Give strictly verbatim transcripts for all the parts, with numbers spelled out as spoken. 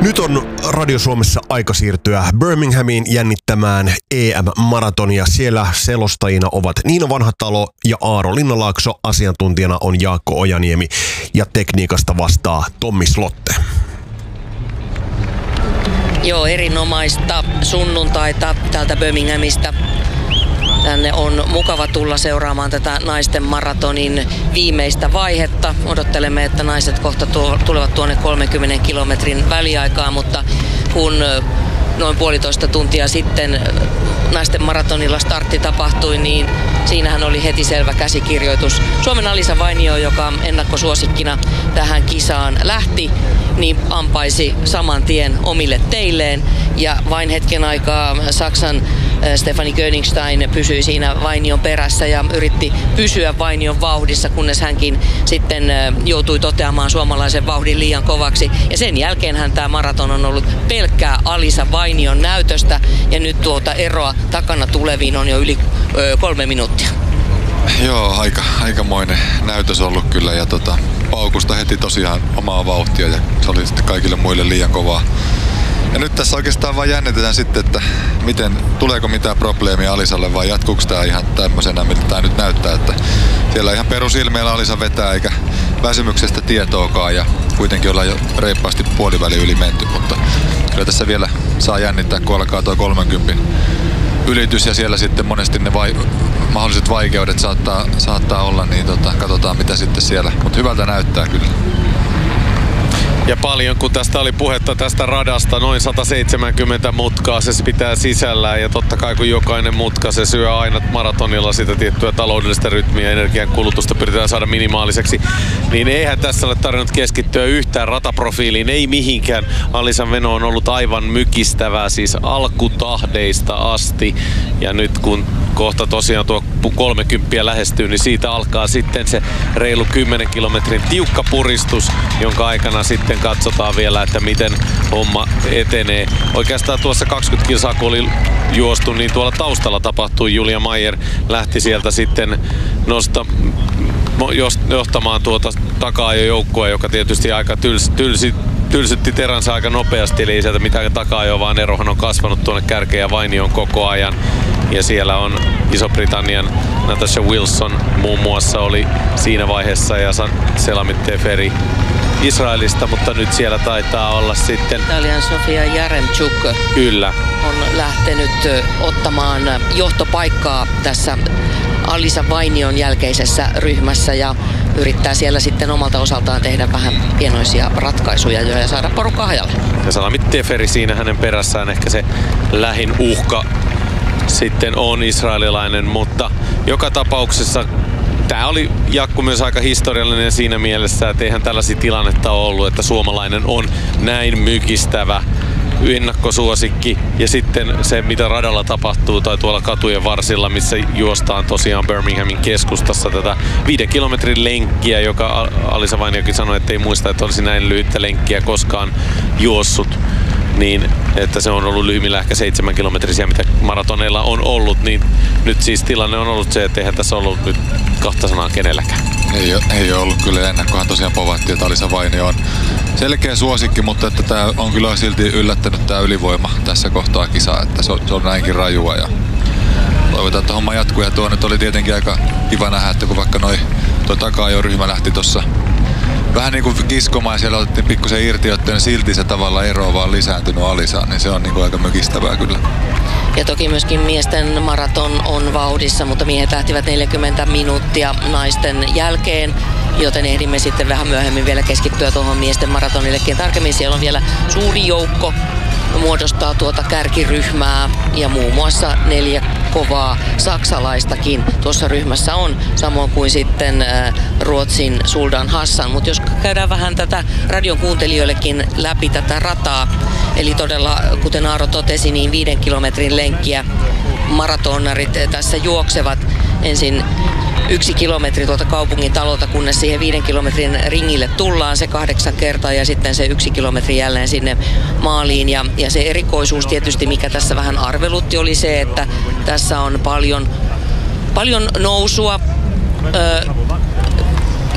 Nyt on Radio Suomessa aika siirtyä Birminghamiin jännittämään E M-maratonia. Siellä selostajina ovat Niina Vanhatalo ja Aaro Linnalaakso. Asiantuntijana on Jaakko Ojaniemi ja tekniikasta vastaa Tommi Slotte. Joo, erinomaista sunnuntaita täältä Birminghamista. Tänne on mukava tulla seuraamaan tätä naisten maratonin viimeistä vaihetta. Odottelemme, että naiset kohta tulevat tuonne kolmenkymmenen kilometrin väliaikaan, mutta kun noin puolitoista tuntia sitten naisten maratonilla startti tapahtui, niin siinähän oli heti selvä käsikirjoitus. Suomen Alisa Vainio, joka ennakkosuosikkina tähän kisaan lähti, niin ampaisi saman tien omille teilleen. Ja vain hetken aikaa Saksan Stefanie Königstein pysyi siinä Vainion perässä ja yritti pysyä Vainion vauhdissa, kunnes hänkin sitten joutui toteamaan suomalaisen vauhdin liian kovaksi. Ja sen jälkeenhän tämä maraton on ollut pelkkää Alisa Vainion näytöstä ja nyt tuota eroa takana tuleviin on jo yli ö, kolme minuuttia. Joo, aika, aikamoinen näytös ollut kyllä ja tota, paukusta heti tosiaan omaa vauhtia ja se oli sitten kaikille muille liian kovaa. Ja nyt tässä oikeastaan vaan jännitetään sitten, että miten, tuleeko mitään probleemia Alisalle vai jatkuuko tämä ihan tämmöisenä, mitä tämä nyt näyttää, että siellä ihan perusilmeellä Alisa vetää eikä väsymyksestä tietoakaan ja kuitenkin ollaan jo reippaasti puoliväli yli menty, mutta kyllä tässä vielä saa jännittää, kun alkaa tuo kolmenkymmenen ylitys ja siellä sitten monesti ne vai, mahdolliset vaikeudet saattaa, saattaa olla, niin tota, katsotaan mitä sitten siellä, mutta hyvältä näyttää kyllä. Ja paljon, kun tästä oli puhetta tästä radasta, noin sata seitsemänkymmentä mutkaa se pitää sisällään ja totta kai kun jokainen mutka se syö aina maratonilla sitä tiettyä taloudellista rytmiä ja energian kulutusta pyritään saada minimaaliseksi, niin eihän tässä ole tarvinnut keskittyä yhtään rataprofiiliin, ei mihinkään. Alisan meno on ollut aivan mykistävää, siis alkutahdeista asti ja nyt kun kohta tosiaan tuo kolmekymmentä lähestyy, niin siitä alkaa sitten se reilu kymmenen kilometrin tiukka puristus, jonka aikana sitten katsotaan vielä, että miten homma etenee. Oikeastaan tuossa kaksikymmentä kilsaa, kun oli juostu, niin tuolla taustalla tapahtui. Julia Mayer lähti sieltä sitten nosta, johtamaan tuota takaa jo joukkoa, joka tietysti aika tyls, tylsi, tylsytti teränsä aika nopeasti, eli ei sieltä mitään takaa jo, vaan erohan on kasvanut tuonne kärkeen ja Vainioon koko ajan. Ja siellä on Iso-Britannian Natasha Wilson muun muassa oli siinä vaiheessa ja Selamet Teferi Israelista, mutta nyt siellä taitaa olla sitten Italian Sofia Jaremchuk Kyllä. on lähtenyt ottamaan johtopaikkaa tässä Alisa Vainion jälkeisessä ryhmässä ja yrittää siellä sitten omalta osaltaan tehdä vähän pienoisia ratkaisuja jo ja saada porukkaa hajalle. Ja Selamet Teferi siinä hänen perässään ehkä se lähin uhka sitten on israelilainen, mutta joka tapauksessa tämä oli Jakku myös aika historiallinen siinä mielessä, että eihän tällaisia tilannetta ollut, että suomalainen on näin mykistävä ennakkosuosikki ja sitten se mitä radalla tapahtuu tai tuolla katujen varsilla, missä juostaan tosiaan Birminghamin keskustassa tätä viiden kilometrin lenkkiä, joka Alisa Vainiokin sanoi, että ei muista, että olisi näin lyhyttä lenkkiä koskaan juossut. Niin, että se on ollut lyhyimmillä ehkä seitsemän kilometrisiä, mitä maratoneilla on ollut, niin nyt siis tilanne on ollut se, että eihän tässä ollut nyt kahta sanaa kenelläkään. Ei, ei ole ollut kyllä ennakkohan tosiaan povattiin, että Alisa Vainio on selkeä suosikki, mutta että tämä on kyllä silti yllättänyt tämä ylivoima tässä kohtaa kisaa, että se on, se on näinkin rajua ja toivotaan, että homma jatkuu ja tuo nyt oli tietenkin aika kiva nähdä, että kun vaikka noi, tuo takaa-ajo-ryhmä lähti tuossa vähän niin kuin kiskomaan ja siellä otettiin pikkusen irti, joten silti se tavallaan ero on vaan lisääntynyt Alisaan, niin se on niin kuin aika mykistävää kyllä. Ja toki myöskin miesten maraton on vauhdissa, mutta miehet lähtivät neljäkymmentä minuuttia naisten jälkeen, joten ehdimme sitten vähän myöhemmin vielä keskittyä tuohon miesten maratonillekin tarkemmin. Siellä on vielä suuri joukko muodostaa tuota kärkiryhmää ja muun muassa neljä kovaa saksalaistakin tuossa ryhmässä on, samoin kuin sitten äh, Ruotsin Suldan Hassan. Mutta jos käydään vähän tätä radion kuuntelijoillekin läpi tätä rataa, eli todella kuten Aaro totesi, niin viiden kilometrin lenkkiä maratonarit tässä juoksevat ensin yksi kilometri tuolta kaupungin talolta, kunnes siihen viiden kilometrin ringille tullaan se kahdeksan kertaa ja sitten se yksi kilometri jälleen sinne maaliin. Ja, ja se erikoisuus tietysti, mikä tässä vähän arvelutti, oli se, että tässä on paljon, paljon nousua. Ö,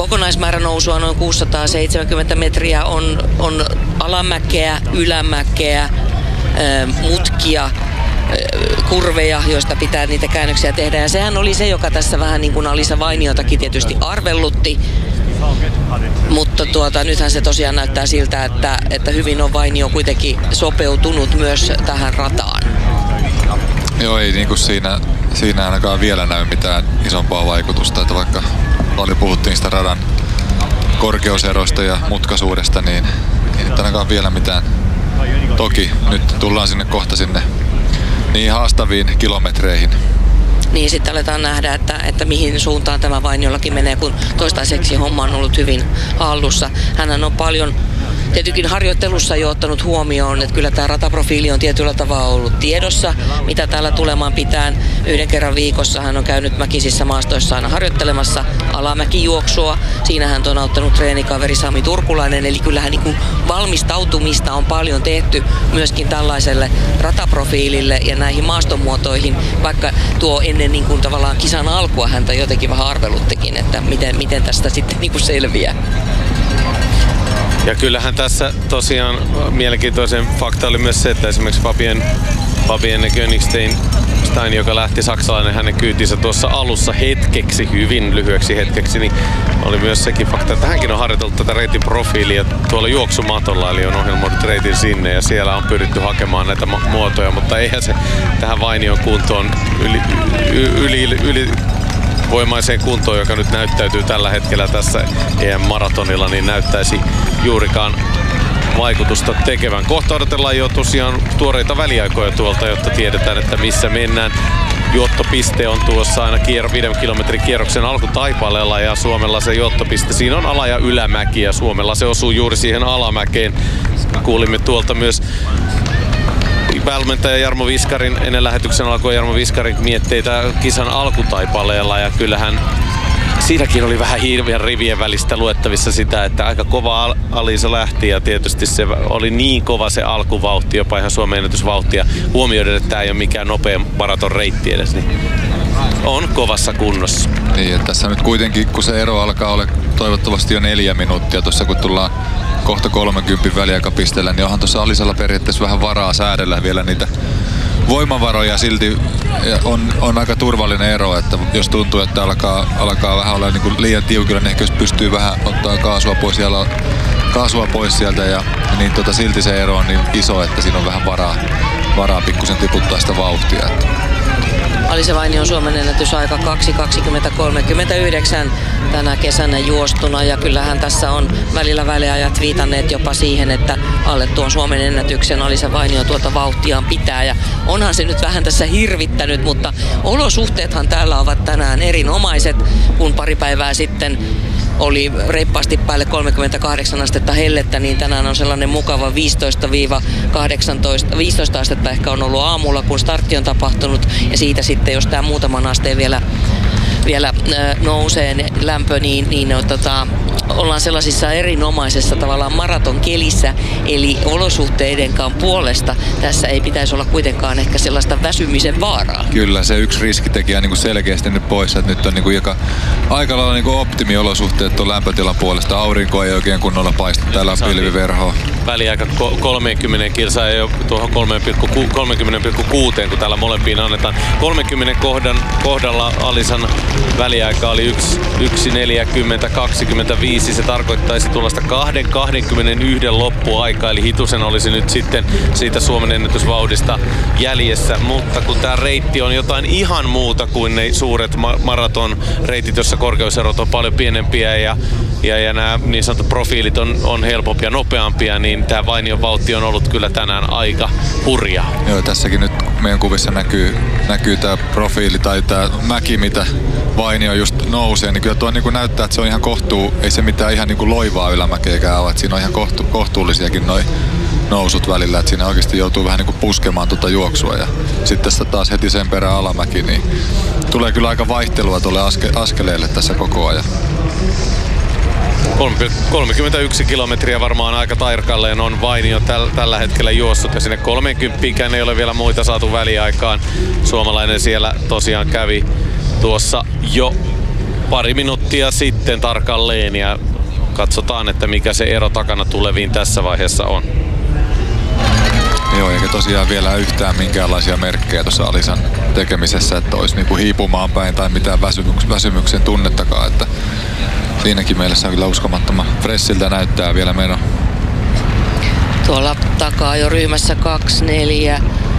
kokonaismäärä nousua noin kuusisataaseitsemänkymmentä metriä, on, on alamäkeä, ylämäkeä, mutkia, kurveja, joista pitää niitä käännöksiä tehdä. Ja sehän oli se, joka tässä vähän niin kuin Alisa Vainiotakin tietysti arvellutti. Mutta tuota, nythän se tosiaan näyttää siltä, että, että hyvin on Vainio kuitenkin sopeutunut myös tähän rataan. Joo, ei niin kuin siinä, siinä ainakaan vielä näy mitään isompaa vaikutusta. Että vaikka paljon puhuttiin sitä radan korkeuseroista ja mutkaisuudesta, niin ei nyt ainakaan vielä mitään. Toki nyt tullaan sinne kohta sinne niin haastaviin kilometreihin. Niin sitten aletaan nähdä, että, että mihin suuntaan tämä Vainiollakin menee, kun toistaiseksi homma on ollut hyvin hallussa. Hänhän on paljon tietenkin harjoittelussa jo ottanut huomioon, että kyllä tämä rataprofiili on tietyllä tavalla ollut tiedossa, mitä täällä tulemaan pitää. Yhden kerran viikossa hän on käynyt mäkisissä maastoissa aina harjoittelemassa alamäkijuoksua. Siinä hän on auttanut treenikaveri Sami Turkulainen, eli kyllähän niin kuin valmistautumista on paljon tehty myöskin tällaiselle rataprofiilille ja näihin maastomuotoihin, vaikka tuo ennen niin kuin tavallaan kisan alkua häntä jotenkin vähän arveluttikin, että miten, miten tästä sitten niin kuin selviää. Ja kyllähän tässä tosiaan mielenkiintoisen fakta oli myös se, että esimerkiksi Fabien, Fabien Königstein, Stein, joka lähti saksalainen hänen kyytinsä tuossa alussa hetkeksi, hyvin lyhyeksi hetkeksi, niin oli myös sekin fakta, että hänkin on harjoitellut tätä reitin profiilia tuolla juoksumatolla, eli on ohjelmoidut reitin sinne ja siellä on pyritty hakemaan näitä muotoja, mutta eihän se tähän Vainion kuntoon yli, yli, yli, yli voimaiseen kuntoon, joka nyt näyttäytyy tällä hetkellä tässä E M-maratonilla, niin näyttäisi juurikaan vaikutusta tekevän. Kohta odotellaan jo tosiaan tuoreita väliaikoja tuolta, jotta tiedetään, että missä mennään. Juottopiste on tuossa aina kier- viiden kilometrin kierroksen alkutaipaleella ja Suomella se juottopiste, siinä on ala- ja ylämäki ja Suomella se osuu juuri siihen alamäkeen. Kuulimme tuolta myös valmentaja Jarmo Viskarin, ennen lähetyksen alkoi Jarmo Viskarin mietteitä kisan alkutaipaleella ja kyllähän siinäkin oli vähän hirveän rivien välistä luettavissa sitä, että aika kova Alisa lähti ja tietysti se oli niin kova se alkuvauhti, jopa ihan Suomen ennätysvauhti ja huomioiden, että tämä ei ole mikään nopea maraton reitti edes, niin on kovassa kunnossa. Niin, että tässä nyt kuitenkin, kun se ero alkaa olla toivottavasti jo neljä minuuttia tuossa, kun tullaan kohta kolmenkymmenen väliaikapisteellä, niin onhan tuossa Alisalla periaatteessa vähän varaa säädellä vielä niitä voimavaroja silti. On, on aika turvallinen ero, että jos tuntuu, että alkaa, alkaa vähän olla niin kuin liian tiukilla, niin ehkä jos pystyy vähän ottaa kaasua pois, siellä, kaasua pois sieltä, ja, niin tota, silti se ero on niin iso, että siinä on vähän varaa, varaa pikkusen tiputtaa sitä vauhtia. Että. Alisa Vainion Suomen ennätysaika kaksi kaksikymmentä kolmekymmentäyhdeksän tänä kesänä juostuna ja kyllähän tässä on välillä väliajat viitanneet jopa siihen, että alle tuon Suomen ennätyksen Alisa Vainio tuota vauhtiaan pitää ja onhan se nyt vähän tässä hirvittänyt, mutta olosuhteethan täällä ovat tänään erinomaiset, kun pari päivää sitten oli reippaasti päälle kolmekymmentäkahdeksan astetta hellettä, niin tänään on sellainen mukava viisitoista kahdeksantoista, viisitoista astetta ehkä on ollut aamulla, kun startti on tapahtunut, ja siitä sitten, jos tämä muutaman asteen vielä, vielä äh, nousee lämpö, niin, niin no, tota, ollaan sellaisissa erinomaisessa tavallaan maratonkelissä, eli olosuhteidenkaan puolesta tässä ei pitäisi olla kuitenkaan ehkä sellaista väsymisen vaaraa. Kyllä, se yksi riskitekijä niin kuin selkeästi nyt pois, että nyt on niin kuin joka, aika lailla niin kuin optimiolosuhteet on lämpötilan puolesta. Aurinko ei oikein kunnolla paista, täällä on pilviverhoa. Väliaika kolmekymmentä kilsaa ja jo tuohon kolmekymmentä pilkku kuusi, kun täällä molempiin annetaan. kolmenkymmenen kohdan, kohdalla Alisan väliaika oli yksi neljäkymmentä kaksikymmentäviisi. Se tarkoittaisi tuollaista kaksi kaksikymmentäyksi loppuaika, eli hitusen olisi nyt sitten siitä Suomen ennätysvauhdista jäljessä. Mutta kun tämä reitti on jotain ihan muuta kuin ne suuret ma- maratonreitit, jossa korkeuserot on paljon pienempiä ja, ja, ja nämä niin sanotut profiilit on, on helpompia, nopeampia, niin tämä Vainion vauhti on ollut kyllä tänään aika hurja. Joo, tässäkin nyt meidän kuvissa näkyy, näkyy tämä profiili tai tämä mäki, mitä Vainio just nousee, niin kyllä tuo niin kuin näyttää, että se on ihan kohtuu, ei se mitään ihan niin kuin loivaa ylämäkeäkään ole, että siinä on ihan kohtu, kohtuullisiakin noi nousut välillä, että siinä oikeasti joutuu vähän niin kuin puskemaan tuota juoksua ja sitten tässä taas heti sen perään alamäki, niin tulee kyllä aika vaihtelua tuolle aske, askeleelle tässä koko ajan. kolmekymmentäyksi kilometriä varmaan aika tarkalleen on Vainio täl, tällä hetkellä juossut ja sinne kolmekymmentä ei ole vielä muita saatu väliaikaan. Suomalainen siellä tosiaan kävi tuossa jo pari minuuttia sitten tarkalleen ja katsotaan, että mikä se ero takana tuleviin tässä vaiheessa on. Joo, eikä tosiaan vielä yhtään minkäänlaisia merkkejä tuossa Alisan tekemisessä, että olisi niinku hiipumaan päin tai mitään väsymyksen, väsymyksen tunnettakaan. Että siinäkin mielessä kyllä uskomattoman fressiltä näyttää vielä meno. Tuolla takaa jo ryhmässä kaksi, neljä,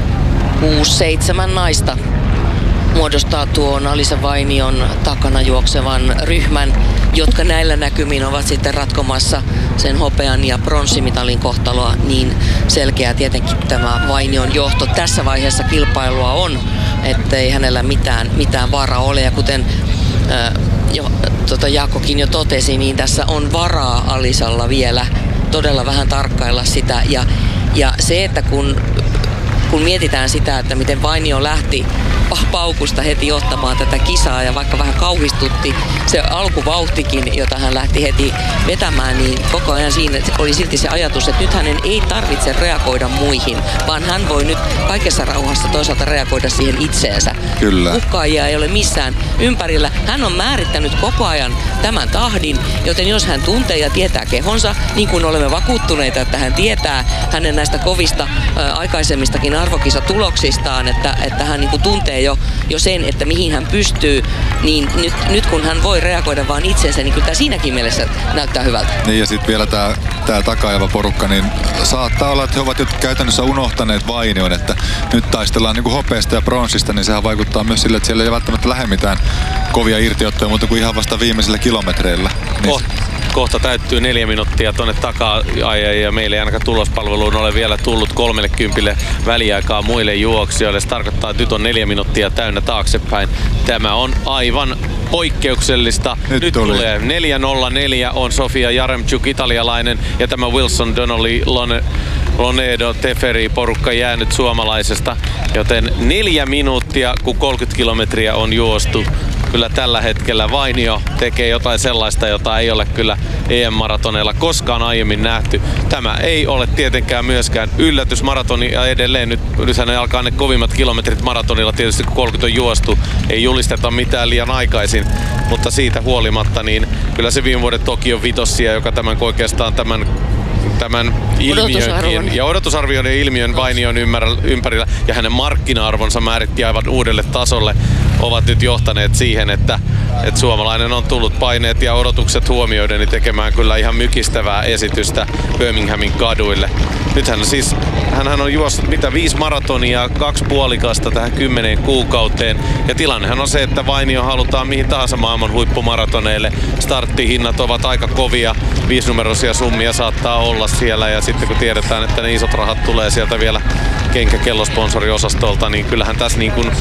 kuusi, seitsemän naista muodostaa tuon Alisa Vainion takana juoksevan ryhmän, jotka näillä näkymin ovat sitten ratkomassa sen hopean ja pronssimitalin kohtaloa. Niin selkeä tietenkin tämä Vainion johto tässä vaiheessa kilpailua on, ettei hänellä mitään, mitään varaa ole. Ja kuten äh, jo, tota Jaakkokin jo totesi, niin tässä on varaa Alisalla vielä todella vähän tarkkailla sitä. Ja, ja se, että kun kun mietitään sitä, että miten Vainio lähti paukusta heti ottamaan tätä kisaa ja vaikka vähän kauhistutti se alkuvauhtikin, jota hän lähti heti vetämään, niin koko ajan siinä oli silti se ajatus, että nyt hänen ei tarvitse reagoida muihin, vaan hän voi nyt kaikessa rauhassa toisaalta reagoida siihen itseensä. Kyllä. Uhkaajia ei ole missään ympärillä. Hän on määrittänyt koko ajan tämän tahdin, joten jos hän tuntee ja tietää kehonsa, niin kuin olemme vakuuttuneita, että hän tietää hänen näistä kovista ä, aikaisemmistakin arvokisatuloksistaan, että, että hän niin kuin tuntee jo, jo sen, että mihin hän pystyy, niin nyt, nyt kun hän voi reagoida vaan itsensä, niin kyllä tämä siinäkin mielessä näyttää hyvältä. Niin ja sitten vielä tämä, tämä takaajava porukka, niin saattaa olla, että he ovat jo käytännössä unohtaneet Vainion, että nyt taistellaan niin kuin hopeasta ja pronssista, niin sehän vaikuttaa myös sille, että siellä ei välttämättä lähde mitään kovia irtiottoja, mutta kuin ihan vasta viimeisillä kilometreillä. Niin Oh. Kohta täyttyy neljä minuuttia tuonne takaa ja meille ei ainakaan tulospalveluun ole vielä tullut kolmekymmentä väliaikaa muille juoksijoille. Se tarkoittaa, että nyt on neljä minuuttia täynnä taaksepäin. Tämä on aivan poikkeuksellista. Nyt, nyt tulee neljä nolla neljä on Sofia Jaremchuk, italialainen, ja tämä Wilson Donnelly Lone, Lonedo Teferi porukka jäänyt suomalaisesta. Joten neljä minuuttia, kun kolmekymmentä kilometriä on juostu. Kyllä tällä hetkellä Vainio tekee jotain sellaista, jota ei ole kyllä E M-maratoneilla koskaan aiemmin nähty. Tämä ei ole tietenkään myöskään yllätys maratoni ja edelleen nyt, nythän ne alkaa ne kovimmat kilometrit maratonilla tietysti kun kolmekymmentä on juostu. Ei julisteta mitään liian aikaisin, mutta siitä huolimatta niin kyllä se viime vuoden Tokion vitossia, joka tämän oikeastaan tämän tämän ilmiönkin ja odotusarvion ja ilmiön Vainion ympärillä ja hänen markkina-arvonsa määritti aivan uudelle tasolle, ovat nyt johtaneet siihen, että, että suomalainen on tullut paineet ja odotukset huomioiden niin tekemään kyllä ihan mykistävää esitystä Birminghamin kaduille. Nythän siis, hänhän on juossut mitä viisi maratonia, kaksi puolikasta tähän kymmeneen kuukauteen. Ja tilannehan on se, että Vainio halutaan mihin tahansa maailman huippumaratoneille. Starttihinnat ovat aika kovia, viisinumeroisia summia saattaa olla siellä. Ja sitten kun tiedetään, että ne isot rahat tulee sieltä vielä kenkäkellosponsoriosastolta, niin kyllähän tässä niin kuin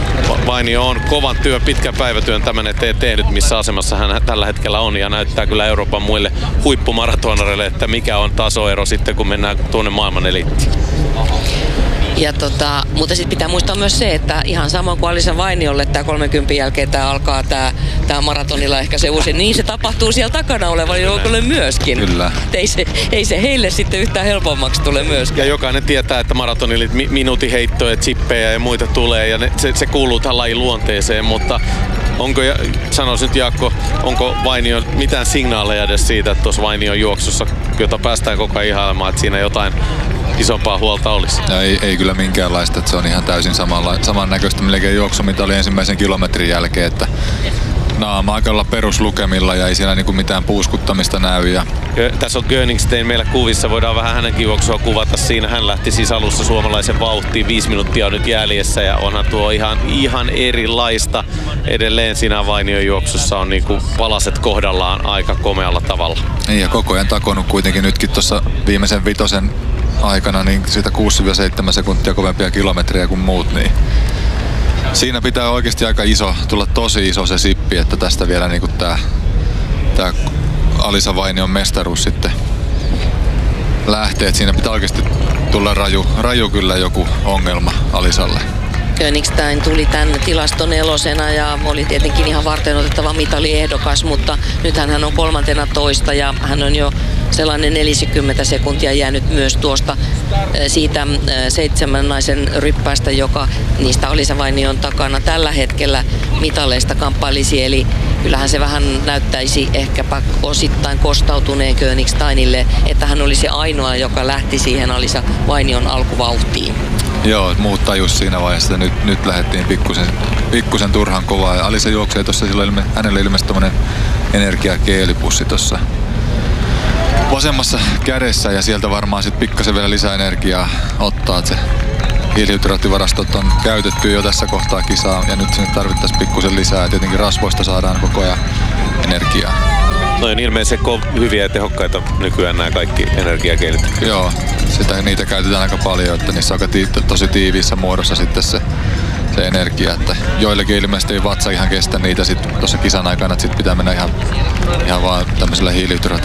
Vainio on kovan työn, pitkän päivätyön tämän eteen tehnyt, missä asemassa hän tällä hetkellä on. Ja näyttää kyllä Euroopan muille huippumaratonareille, että mikä on tasoero sitten, kun mennään tuonne maailman eliittiin. Ja tota, mutta sitten pitää muistaa myös se, että ihan sama kuin Alisa Vainiolle tämä kolmekymmentä jälkeen tämä alkaa tämä, tämä maratonilla ehkä se uusi, niin se tapahtuu siellä takana olevalle joukolle myöskin. Kyllä. Ei se, ei se heille sitten yhtään helpommaksi tule myöskään. Ja jokainen tietää, että maratonille mi- minuutin heittoja, chippejä ja muita tulee ja ne, se, se kuuluu tähän lajin luonteeseen, mutta onko, sanois nyt Jaakko, onko Vainio mitään signaaleja edes siitä, että tuossa Vainion juoksussa, jota päästään koko ajan ihailemaan, että siinä jotain isompaa huolta olisi? Ja ei, ei kyllä minkäänlaista, että se on ihan täysin samalla, samannäköistä melkein juoksu, mitä oli ensimmäisen kilometrin jälkeen, että naama aika olla peruslukemilla ja ei siellä niinku mitään puuskuttamista näy. Ja tässä on Göningstein meillä kuvissa, voidaan vähän hänenkin juoksua kuvata. Siinä hän lähti siis alussa suomalaisen vauhtiin, viisi minuuttia on nyt jäljessä ja onhan tuo ihan, ihan erilaista. Edelleen siinä Vainion juoksussa on niinku palaset kohdallaan aika komealla tavalla. Niin ja koko ajan takonut kuitenkin nytkin tuossa viimeisen vitosen aikana niin siitä kuusi seitsemän sekuntia kovempia kilometriä kuin muut, niin siinä pitää oikeasti aika iso, tulla tosi iso se sippi, että tästä vielä niinku tää, tää Alisa Vainion mestaruus sitten lähtee. Et siinä pitää oikeasti tulla raju, raju kyllä joku ongelma Alisalle. Königstein tuli tänne tilaston elosena ja oli tietenkin ihan varten otettava mitaliehdokas, mutta nythän hän on kolmantena toista ja hän on jo sellainen neljäkymmentä sekuntia jäänyt myös tuosta siitä seitsemän naisen ryppäästä, joka niistä Alisa Vainion takana tällä hetkellä mitaleista kamppailisi. Eli kyllähän se vähän näyttäisi ehkäpä osittain kostautuneen Königsteinille, että hän oli se ainoa, joka lähti siihen Alisa Vainion alkuvauhtiin. Joo, muut tajus siinä vaiheessa, että nyt, nyt lähdettiin pikkusen, pikkusen turhan kovaa. Ja Alisa juoksee tuossa, ilme, hänelle ilmeisesti tommonen energiakeelipussi tuossa vasemmassa kädessä ja sieltä varmaan sitten pikkasen vielä lisää energiaa ottaa, että se hiilihydraattivarastot on käytetty jo tässä kohtaa kisaa ja nyt sinne tarvittaisiin pikkusen lisää ja tietenkin rasvoista saadaan koko ajan energiaa. No on ilmeisesti hyviä ja tehokkaita nykyään nämä kaikki energiakeilit. Joo, sitä, niitä käytetään aika paljon, että niissä on aika ti- tosi tiiviissä muodossa sitten se, se energia, että joillekin ilmeisesti ei vatsa ihan kestä niitä sitten tuossa kisan aikana, että sitten pitää mennä ihan, ihan vaan tämmöisellä hiilihydraattivarastilla